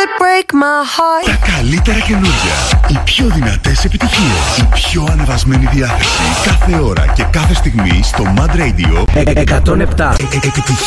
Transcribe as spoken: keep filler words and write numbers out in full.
break my heart. Τα καλύτερα καινούργια, οι πιο δυνατές επιτυχίες, η πιο ανεβασμένη διάθεση κάθε ώρα και κάθε στιγμή στο Mad Radio εκατόν επτά. Επιτυχίες